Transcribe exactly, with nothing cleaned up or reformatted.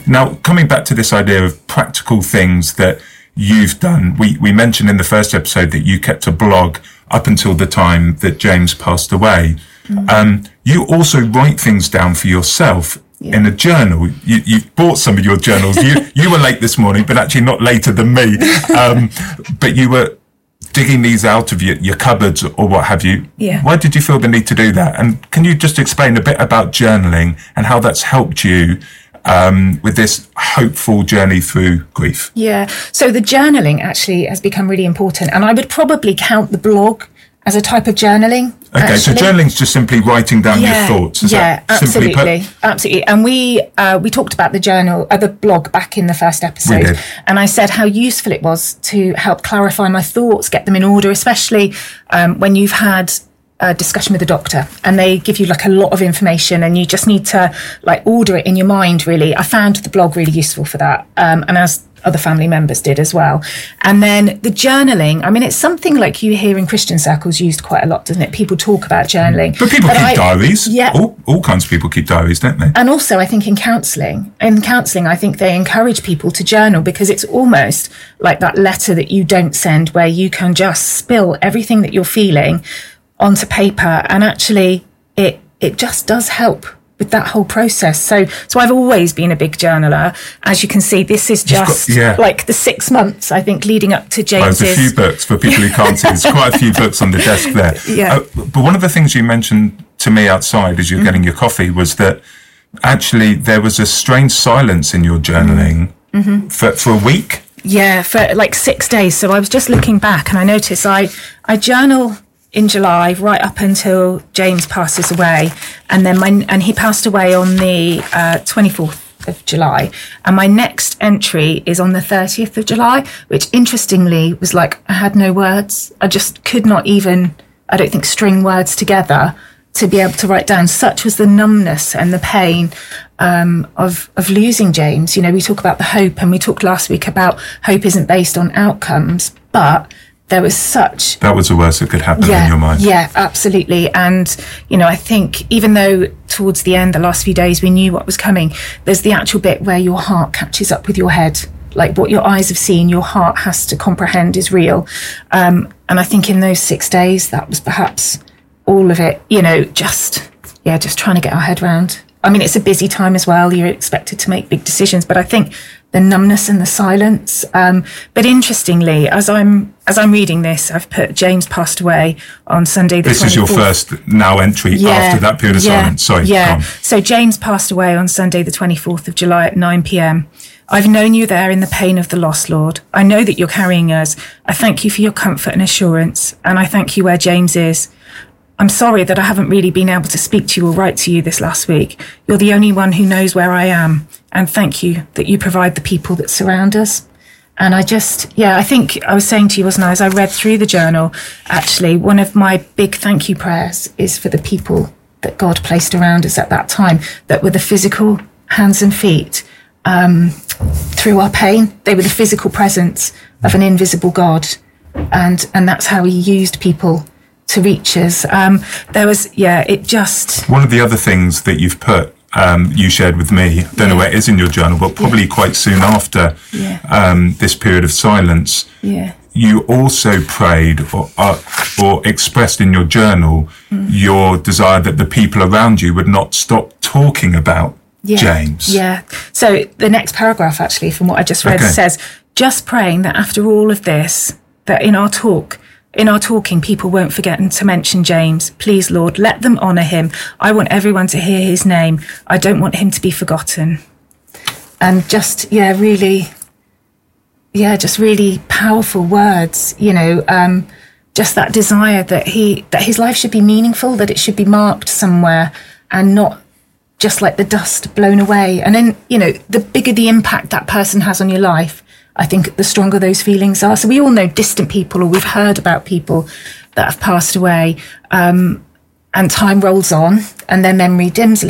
Now, coming back to this idea of practical things that you've done, we, we mentioned in the first episode that you kept a blog up until the time that James passed away. Mm. Um, you also write things down for yourself yeah. in a journal. You, you bought some of your journals. you, you were late this morning, but actually not later than me. Um, but you were digging these out of your, your cupboards or what have you. Yeah. Why did you feel the need to do that? And can you just explain a bit about journaling and how that's helped you um, with this hopeful journey through grief? Yeah. So the journaling actually has become really important. And I would probably count the blog as a type of journaling. Okay, actually. so journaling's just simply writing down yeah, your thoughts. Is yeah, that simply absolutely, put? absolutely. And we uh, we talked about the journal, uh, the blog back in the first episode. We did. And I said how useful it was to help clarify my thoughts, get them in order, especially um, when you've had a discussion with a doctor and they give you like a lot of information and you just need to like order it in your mind, really. I found the blog really useful for that. Um, and as other family members did as well. And then the journaling, I mean, it's something like you hear in Christian circles used quite a lot, doesn't it? People talk about journaling. But people but keep I, diaries. Yeah. All, all kinds of people keep diaries, don't they? And also, I think in counselling, in counselling, I think they encourage people to journal because it's almost like that letter that you don't send where you can just spill everything that you're feeling onto paper. And actually, it it just does help with that whole process. So so I've always been a big journaler. As you can see, this is just got, yeah. like the six months, I think, leading up to James's... Well, there's a few books for people who can't see. There's quite a few books on the desk there. Yeah. Uh, but one of the things you mentioned to me outside as you were mm. getting your coffee was that actually there was a strange silence in your journaling mm-hmm. for, for a week. Yeah, for like six days. So I was just looking back and I noticed I, I journal in July right up until James passes away, and then my and he passed away on the uh, twenty-fourth of July, and my next entry is on the thirtieth of July, which interestingly was like I had no words. I just could not even, I don't think, string words together to be able to write down. Such was the numbness and the pain um, of of losing James. You know, we talk about the hope, and we talked last week about hope isn't based on outcomes, but there was such... That was the worst that could happen yeah, in your mind. Yeah, absolutely. And, you know, I think even though towards the end, the last few days, we knew what was coming, there's the actual bit where your heart catches up with your head. Like what your eyes have seen, your heart has to comprehend is real. Um, and I think in those six days, that was perhaps all of it, you know, just, yeah, just trying to get our head round. I mean, it's a busy time as well. You're expected to make big decisions, but I think the numbness and the silence. Um, but interestingly, as I'm as I'm reading this, I've put James passed away on Sunday the this twenty-fourth. This is your first now entry yeah, after that period of yeah, silence. Sorry. Yeah. So James passed away on Sunday the twenty-fourth of July at nine p.m. I've known you there in the pain of the lost, Lord. I know that you're carrying us. I thank you for your comfort and assurance, and I thank you where James is. I'm sorry that I haven't really been able to speak to you or write to you this last week. You're the only one who knows where I am. And thank you that you provide the people that surround us. And I just, yeah, I think I was saying to you, wasn't I, as I read through the journal, actually, one of my big thank you prayers is for the people that God placed around us at that time, that were the physical hands and feet um, through our pain. They were the physical presence of an invisible God. And, and that's how he used people to reach us. Um, there was, yeah, it just... One of the other things that you've put, um, you shared with me, I don't yeah. know where it is in your journal, but probably yeah. quite soon after yeah. um, this period of silence, yeah. you also prayed or, uh, or expressed in your journal mm. your desire that the people around you would not stop talking about yeah. James. Yeah. So the next paragraph, actually, from what I just read, okay. says, just praying that after all of this, that in our talk, In our talking, people won't forget to mention James. Please, Lord, let them honour him. I want everyone to hear his name. I don't want him to be forgotten. And just, yeah, really, yeah, just really powerful words, you know, um, just that desire that he, that his life should be meaningful, that it should be marked somewhere and not just like the dust blown away. And then, you know, the bigger the impact that person has on your life, I think the stronger those feelings are. So we all know distant people, or we've heard about people that have passed away, um, and time rolls on and their memory dims a